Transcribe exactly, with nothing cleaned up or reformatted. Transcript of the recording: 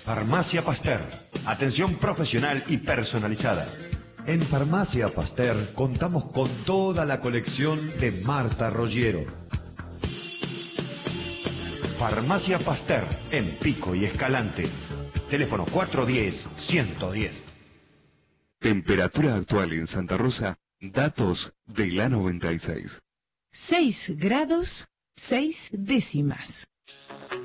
Farmacia Pasteur. Atención profesional y personalizada. En Farmacia Pasteur contamos con toda la colección de Marta Roggiero. Farmacia Pasteur, en Pico y Escalante. Teléfono cuatro uno cero, uno uno cero. Temperatura actual en Santa Rosa. Datos de la noventa y seis. seis grados, seis décimas.